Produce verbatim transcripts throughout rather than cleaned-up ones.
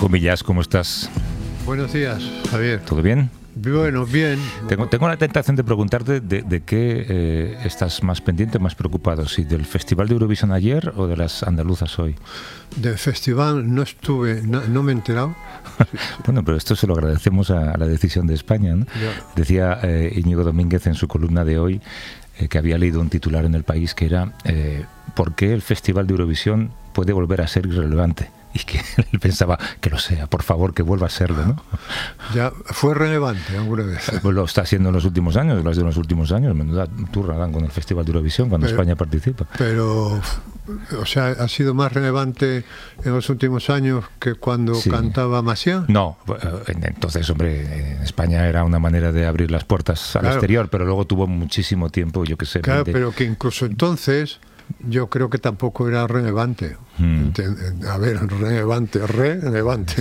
Juanjo Millás, ¿cómo estás? Buenos días, Javier. ¿Todo bien? Bueno, bien. Tengo, tengo la tentación de preguntarte de, de qué eh, estás más pendiente, más preocupado, si del Festival de Eurovisión ayer o de las andaluzas hoy. Del festival no estuve, no, no me he enterado. Sí, sí. Bueno, pero esto se lo agradecemos a, a la decisión de España, ¿no? Ya. Decía eh, Íñigo Domínguez en su columna de hoy eh, que había leído un titular en El País que era eh, ¿por qué el Festival de Eurovisión puede volver a ser irrelevante? Y que él pensaba que lo sea, por favor, que vuelva a serlo, ¿no? Ya fue relevante alguna vez. Pues lo está haciendo en los últimos años, lo de los últimos años, menuda turra dan con el Festival de Eurovisión cuando pero, España participa. Pero, o sea, ¿ha sido más relevante en los últimos años que cuando sí. cantaba Maciá? No, entonces, hombre, en España era una manera de abrir las puertas al claro. exterior, pero luego tuvo muchísimo tiempo, yo qué sé. Claro, veinte... pero que incluso entonces... Yo creo que tampoco era relevante. Hmm. A ver, relevante, relevante.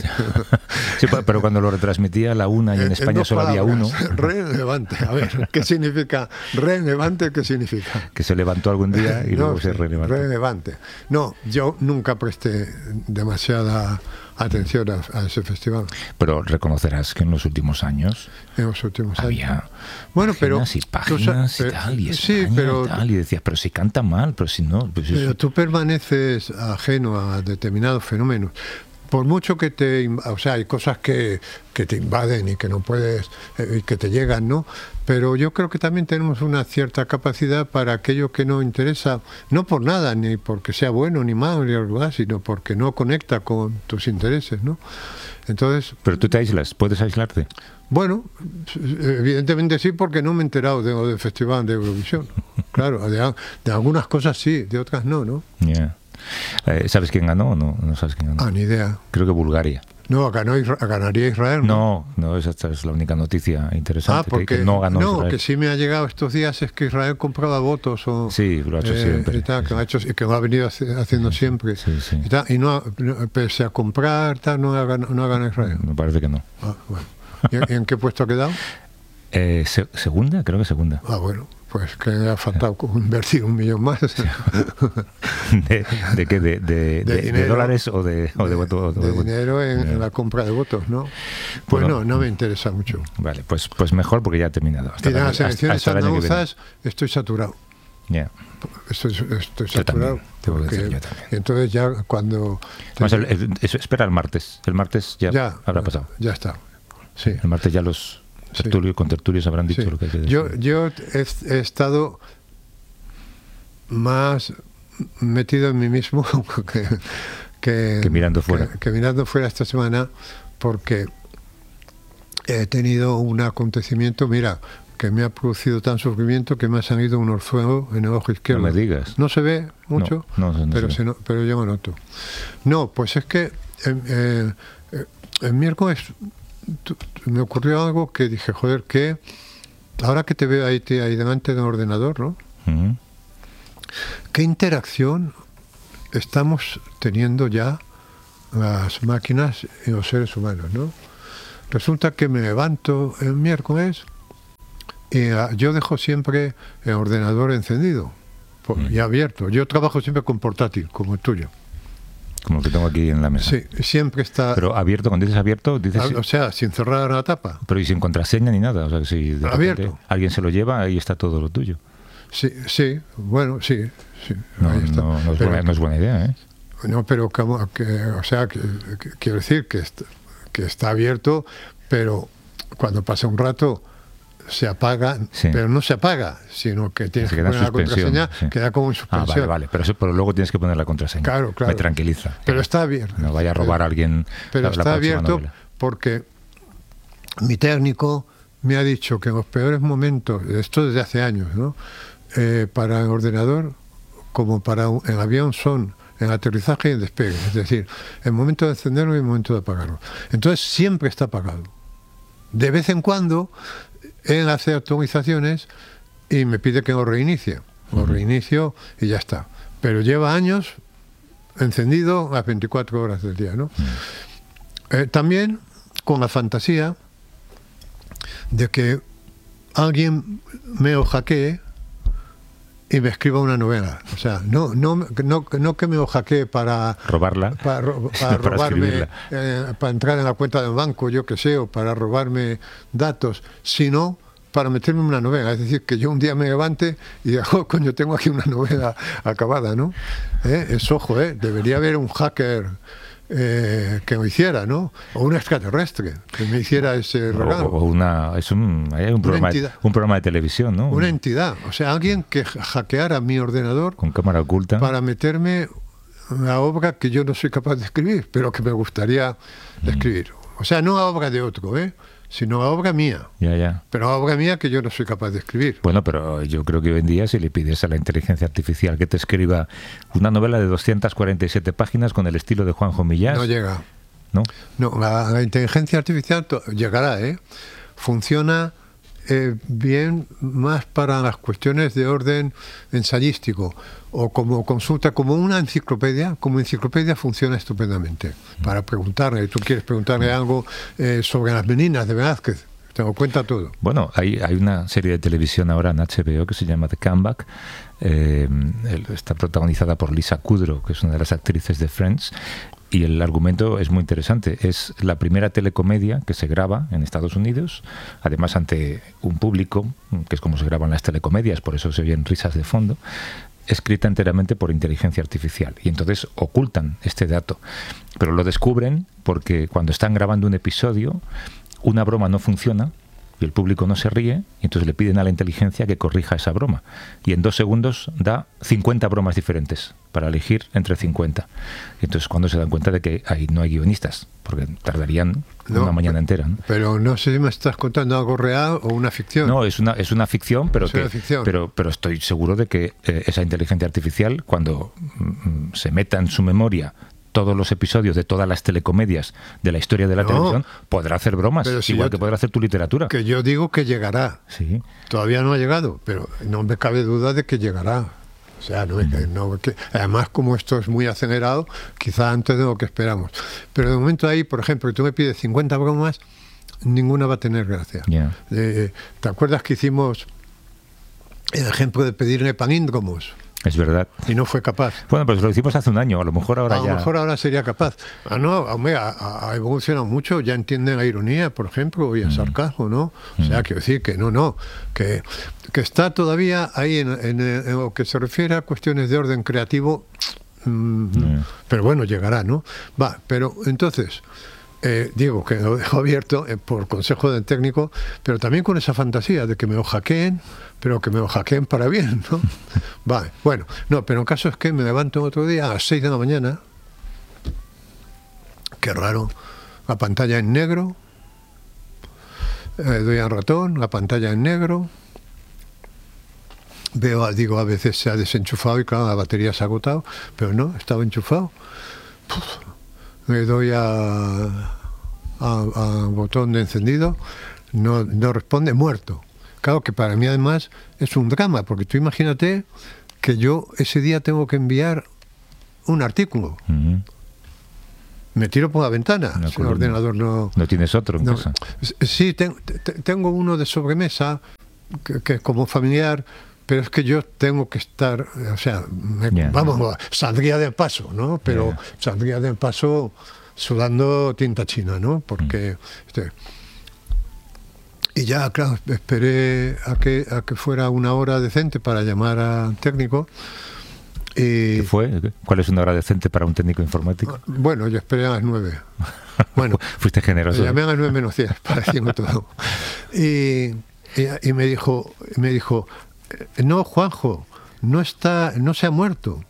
Sí, pero cuando lo retransmitía la una y en España en solo había uno. Relevante. A ver, ¿qué significa relevante? ¿Qué significa? Que se levantó algún día y no, luego se relevante. Relevante. No, yo nunca presté demasiada atención a, a ese festival. Pero reconocerás que en los últimos años en los últimos había años. Bueno, pero y páginas tú, y tal, y sí, España pero, y tal, y decías, pero si canta mal, pero si no... Pues pero eso... tú permaneces ajeno a determinados fenómenos. Por mucho que te... O sea, hay cosas que, que te invaden y que no puedes... Eh, y que te llegan, ¿no? Pero yo creo que también tenemos una cierta capacidad para aquello que no interesa, no por nada, ni porque sea bueno ni malo, ni algo más, sino porque no conecta con tus intereses, ¿no? Entonces... Pero tú te aíslas, ¿puedes aislarte? Bueno, evidentemente sí, porque no me he enterado de, del Festival de Eurovisión. Claro, de, de algunas cosas sí, de otras no, ¿no? Yeah. Eh, ¿Sabes quién ganó o no? No sabes quién ganó. Ah, ni idea. Creo que Bulgaria. No, ganó, ganaría Israel. No, no, no esa es la única noticia interesante. Ah, porque que, que no ganó no, Israel. Que sí me ha llegado estos días es que Israel compraba votos. O, sí, lo ha hecho eh, siempre. Y, tal, sí, que, ha hecho, y que lo ha venido haciendo sí, siempre. Sí, sí. Y, tal, y no, no, pese a comprar, tal, no ha ganado, no ha ganado Israel. Me parece que no. Ah, bueno. ¿Y en, en qué puesto ha quedado? Eh, se, segunda, creo que segunda. Ah, bueno. Pues que le ha faltado invertir un millón más. ¿De, de qué? ¿De, de, de, dinero, ¿De dólares o de, o de, de votos? De, de dinero en, en la compra de votos, ¿no? Pues bueno, no, no me interesa mucho. Vale, pues, pues mejor porque ya ha terminado. Hasta y en las elecciones andaluzas estoy saturado. Ya. Yeah. Estoy, estoy saturado. Yo porque, decir, yo también. Entonces ya cuando... Además, el, el, eso, espera el martes. El martes ya, ya habrá pasado. Ya está. Sí. El martes ya los... Tertulio, sí. Con tertulios habrán dicho sí. lo que hay que decir. Yo, yo he, he estado más metido en mí mismo que, que, que mirando fuera. Que, que mirando fuera esta semana, porque he tenido un acontecimiento, mira, que me ha producido tan sufrimiento que me ha salido un orzuelo en el ojo izquierdo. No me digas. No se ve mucho, no, no, no pero, se se no, pero yo me noto. No, pues es que eh, eh, el miércoles me ocurrió algo que dije, joder, que ahora que te veo ahí, te, ahí delante del ordenador, ¿no? Uh-huh. ¿Qué interacción estamos teniendo ya las máquinas y los seres humanos, ¿no? Resulta que me levanto el miércoles y uh, yo dejo siempre el ordenador encendido por, uh-huh. y abierto. Yo trabajo siempre con portátil, como el tuyo. Como el que tengo aquí en la mesa. Sí, siempre está... Pero abierto, cuando dices abierto, dices... O sea, sin cerrar la tapa. Pero y sin contraseña ni nada. O sea, que si de abierto. Alguien se lo lleva, ahí está todo lo tuyo. Sí, sí, bueno, sí. sí no, ahí está. No, no, es pero, buena, no es buena idea, ¿eh? No, pero como que, o sea, que, que, quiero decir que está, que está abierto, pero cuando pasa un rato se apaga, sí. pero no se apaga, sino que tienes que poner la contraseña, sí. queda como en suspensión. Ah, vale, vale, pero, eso, pero luego tienes que poner la contraseña. Claro, claro. Me tranquiliza. Pero eh, está abierto. No vaya a robar pero, a alguien Pero la, está la abierto novela. Porque mi técnico me ha dicho que en los peores momentos, esto desde hace años, ¿no? Eh, para el ordenador, como para un, el avión, son en aterrizaje y en despegue. Es decir, el momento de encenderlo y el momento de apagarlo. Entonces siempre está apagado. De vez en cuando él hace actualizaciones y me pide que lo reinicie. Lo reinicio y ya está. Pero lleva años encendido las veinticuatro horas del día, ¿no? Eh, también con la fantasía de que alguien me lo hackee y me escriba una novela. O sea, no, no, no, no que me lo hackee para robarla, para, ro- para para robarme, eh, para entrar en la cuenta del banco, yo que sé, o para robarme datos, sino para meterme en una novela. Es decir, que yo un día me levante y diga, oh, coño, tengo aquí una novela acabada, ¿no? ¿Eh? Es ojo, ¿eh? Debería haber un hacker Eh, que me hiciera, ¿no? O un extraterrestre que me hiciera ese regalo. O, o una, es un, hay un, programa, de, un programa de televisión, ¿no? Una entidad, o sea, alguien que hackeara mi ordenador con cámara oculta para meterme una obra que yo no soy capaz de escribir, pero que me gustaría mm. escribir. O sea, no a obra de otro, ¿eh? sino a obra mía. Ya, ya. Pero a obra mía que yo no soy capaz de escribir. Bueno, pero yo creo que hoy en día si le pides a la inteligencia artificial que te escriba una novela de doscientas cuarenta y siete páginas con el estilo de Juanjo Millás... No llega. ¿No? No, la, la inteligencia artificial llegará, ¿eh? Funciona eh, bien más para las cuestiones de orden ensayístico o como consulta, como una enciclopedia. Como enciclopedia funciona estupendamente. Para preguntarle, tú quieres preguntarle algo eh, sobre las meninas de Velázquez, te lo cuenta todo. Bueno, hay, hay una serie de televisión ahora en H B O que se llama The Comeback. Eh, está protagonizada por Lisa Kudrow, que es una de las actrices de Friends. Y el argumento es muy interesante. Es la primera telecomedia que se graba en Estados Unidos, además ante un público, que es como se graban las telecomedias, por eso se oyen risas de fondo, escrita enteramente por inteligencia artificial. Y entonces ocultan este dato. Pero lo descubren porque cuando están grabando un episodio, una broma no funciona y el público no se ríe, y entonces le piden a la inteligencia que corrija esa broma. Y en dos segundos da cincuenta bromas diferentes para elegir entre cincuenta. Y entonces cuando se dan cuenta de que ahí no hay guionistas, porque tardarían no, una mañana entera. ¿no? Pero no sé si me estás contando algo real o una ficción. No, es una, es una ficción, pero, es que, una ficción. Pero, pero estoy seguro de que eh, esa inteligencia artificial, cuando mm, se meta en su memoria todos los episodios de todas las telecomedias de la historia de la no, televisión, podrá hacer bromas, si igual que podrá hacer tu literatura. Que yo digo que llegará. Sí. Todavía no ha llegado, pero no me cabe duda de que llegará. O sea, no, mm. no, que, además, como esto es muy acelerado, quizá antes de lo que esperamos. Pero de momento ahí, por ejemplo, tú me pides cincuenta bromas, ninguna va a tener gracia. Yeah. Eh, ¿Te acuerdas que hicimos el ejemplo de pedirle palíndromos? Es verdad. Y no fue capaz. Bueno, pues lo hicimos hace un año, a lo mejor ahora a ya... A lo mejor ahora sería capaz. Ah, no, hombre, ha, ha evolucionado mucho, ya entienden la ironía, por ejemplo, y el mm. sarcasmo, ¿no? Mm. O sea, quiero decir que no, no, que, que está todavía ahí en, en, en lo que se refiere a cuestiones de orden creativo, mm, mm. pero bueno, llegará, ¿no? Va, pero entonces... Eh, digo que lo dejo abierto eh, por consejo del técnico, pero también con esa fantasía de que me lo hackeen, pero que me lo hackeen para bien, ¿no? Vale, bueno, no, pero el caso es que me levanto otro día a las seis de la mañana, qué raro, la pantalla en negro, eh, doy al ratón, la pantalla en negro, veo, digo, a veces se ha desenchufado y claro, la batería se ha agotado, pero no, estaba enchufado. Puf. Le doy a, a, a botón de encendido, no, no responde, muerto. Claro que para mí además es un drama, porque tú imagínate que yo ese día tengo que enviar un artículo. Uh-huh. Me tiro por la ventana, no, si el ordenador no... ¿No tienes otro en no, casa? Sí, ten, te, tengo uno de sobremesa, que, que como familiar... Pero es que yo tengo que estar, o sea, me, yeah. vamos, saldría del paso, ¿no? Pero yeah. saldría del paso sudando tinta china, ¿no? Porque... Mm. Este, y ya, claro, esperé a que, a que fuera una hora decente para llamar al técnico. Y, ¿Qué fue? ¿Cuál es una hora decente para un técnico informático? Bueno, yo esperé a las nueve. Bueno, fuiste generoso. Me llamé a las nueve menos diez, para decirme todo. Y, y, y me dijo... Me dijo no, Juanjo, no está, no se ha muerto.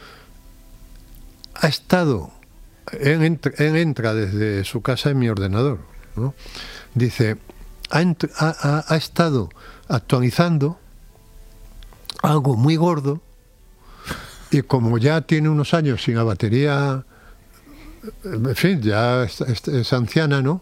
Ha estado, él entra, él entra desde su casa en mi ordenador, ¿no? Dice, ha, ha, ha estado actualizando algo muy gordo y como ya tiene unos años sin la batería, en fin, ya es, es, es anciana, ¿no?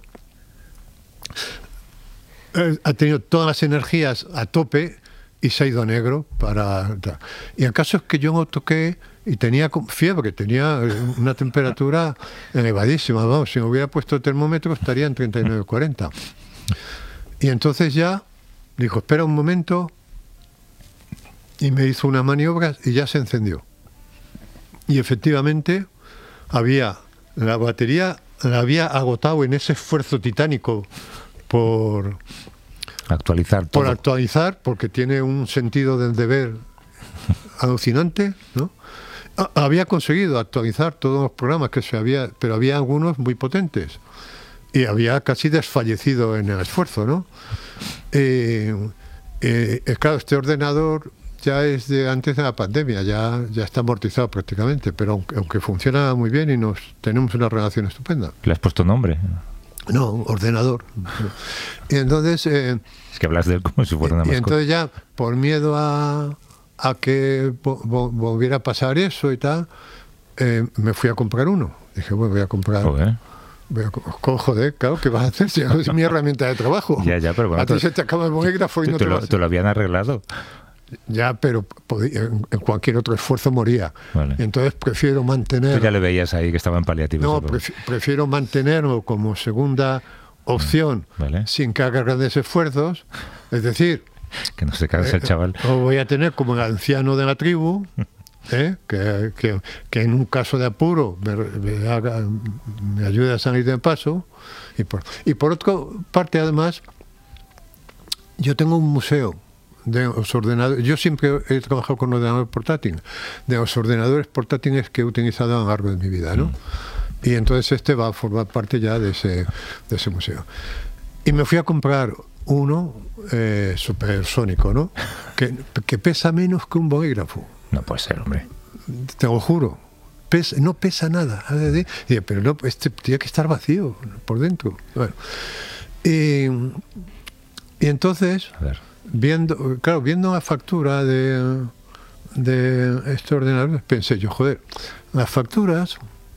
Ha tenido todas las energías a tope y se ha ido a negro para... Y el caso es que yo me toqué y tenía fiebre, tenía una temperatura elevadísima, vamos, si me hubiera puesto el termómetro estaría en treinta y nueve cuarenta. Y entonces ya dijo, espera un momento, y me hizo unas maniobras y ya se encendió. Y efectivamente había la batería, la había agotado en ese esfuerzo titánico por actualizar todo. Por actualizar, porque tiene un sentido del deber alucinante, ¿no? Había conseguido actualizar todos los programas que se había, pero había algunos muy potentes y había casi desfallecido en el esfuerzo, ¿no? Eh, eh, claro, este ordenador ya es de antes de la pandemia, ya, ya está amortizado prácticamente, pero aunque, aunque funciona muy bien y nos tenemos una relación estupenda. ¿Le has puesto nombre? No, ordenador. Y entonces... Eh, es que hablas de él como si fuera una mascota. Y entonces ya, por miedo a, a que vo, vo, volviera a pasar eso y tal, eh, me fui a comprar uno. Dije, bueno, voy a comprar... Joder. Voy a, joder, claro, ¿qué vas a hacer? Si es mi herramienta de trabajo. Ya, ya, pero bueno, a ti se te acaba el bolígrafo y no te, te, lo, te lo habían arreglado. Ya, pero podía, en cualquier otro esfuerzo moría. Vale. Entonces prefiero mantener... Tú ya le veías ahí que estaba en paliativos. No, prefi prefiero mantenerlo como segunda opción, vale. sin que haga grandes esfuerzos. Es decir... Que no se canse eh, el chaval. Lo voy a tener como el anciano de la tribu, ¿eh? que, que, que en un caso de apuro me, me, haga, me ayude a salir de paso. Y por, y por otra parte, además, yo tengo un museo de los ordenadores. Yo siempre he trabajado con ordenadores portátiles, de los ordenadores portátiles que he utilizado a lo largo de mi vida, ¿no? Mm. Y entonces este va a formar parte ya de ese, de ese museo. Y me fui a comprar uno eh, supersónico, ¿no? Que, que pesa menos que un bolígrafo. No puede ser, hombre. Te lo juro. Pesa, no pesa nada. Y, pero no, este tiene que estar vacío por dentro. Bueno. Y, y entonces... A ver. Viendo, claro, viendo la factura de, de este ordenador, pensé yo, joder, las facturas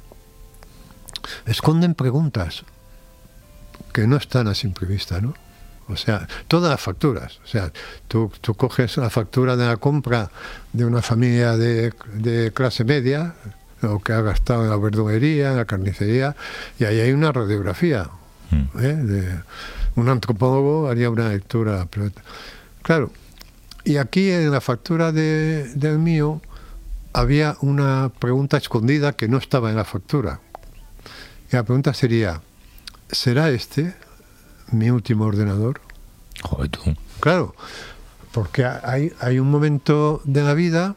esconden preguntas que no están a simple vista, ¿no? O sea, todas las facturas. O sea, tú, tú coges la factura de la compra de una familia de, de clase media, lo que ha gastado en la verdulería, en la carnicería, y ahí hay una radiografía. ¿eh? De, un antropólogo haría una lectura. Pero, claro, y aquí en la factura de, del mío había una pregunta escondida que no estaba en la factura. Y la pregunta sería, ¿será este mi último ordenador? Joder, tú. Claro, porque hay, hay un momento de la vida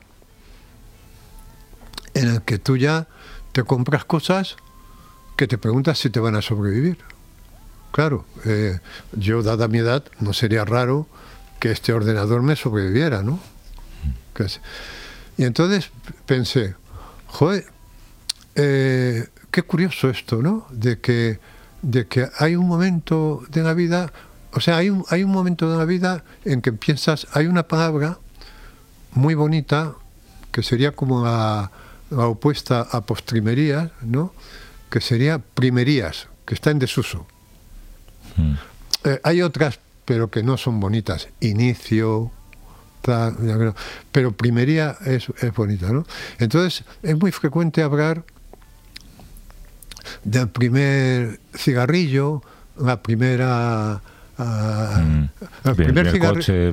en el que tú ya te compras cosas que te preguntas si te van a sobrevivir. Claro, eh, yo, dada mi edad, no sería raro que este ordenador me sobreviviera, ¿no? Y entonces pensé, joder, eh, qué curioso esto, ¿no? De que, de que hay un momento de la vida, o sea, hay un, hay un momento de la vida en que piensas, hay una palabra muy bonita que sería como la, la opuesta a postrimerías, ¿no? Que sería primerías, que está en desuso. Mm. Eh, hay otras, pero que no son bonitas. Inicio, tal, pero primería es, es bonita, ¿no? Entonces, es muy frecuente hablar del primer cigarrillo, la primera... Uh, mm. el primer, primer cigarrillo, coche,